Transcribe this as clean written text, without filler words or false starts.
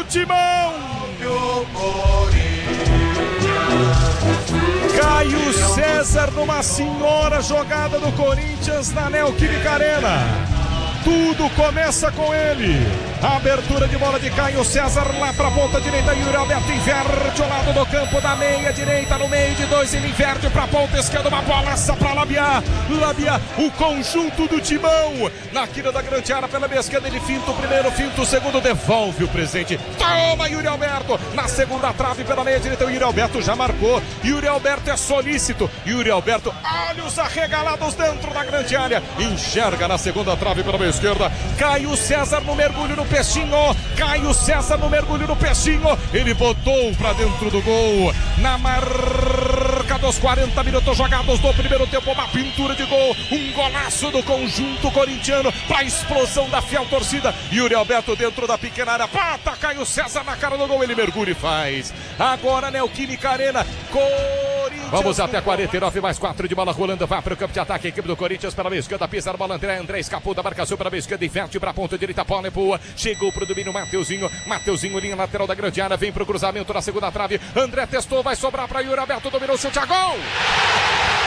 Timão. Caio César numa senhora jogada do Corinthians na Neoquímica Arena. Tudo começa com ele. A abertura de bola de Caio César lá para a ponta direita. Yuri Alberto inverte ao lado do campo da meia direita. No meio de dois ele inverte para a ponta esquerda. Uma bola essa para Labiá. Labiá, o conjunto do Timão. Na quina da grande área pela meia esquerda. Ele finta o primeiro, finta o segundo. Devolve o presente. Toma Yuri Alberto. Na segunda trave pela meia direita. O Yuri Alberto já marcou. Yuri Alberto é solícito. Yuri Alberto, olhos arregalados dentro da grande área. Enxerga na segunda trave pela meia esquerda. Caio César no mergulho no peixinho. Caio César no mergulho no peixinho. Ele botou pra dentro do gol. Na marca dos 40 minutos jogados do primeiro tempo. Uma pintura de gol. Um golaço do conjunto corintiano pra explosão da fiel torcida. Yuri Alberto dentro da pequena área. Bata Caio César na cara do gol. Ele mergulha e faz. Agora Neoquímica Arena. Corinthians. Vamos até 49 mais 4 de bola rolando. Vai para o campo de ataque. A equipe do Corinthians pela meia esquerda. Pisa na bola. André escapou da marcação pela meia esquerda. Inverte para a ponta direita. Bola é boa. Chegou para o domínio Mateuzinho. Mateuzinho, linha lateral da grande área. Vem para o cruzamento na segunda trave. André testou. Vai sobrar para Yuri Alberto. Dominou o chute a gol.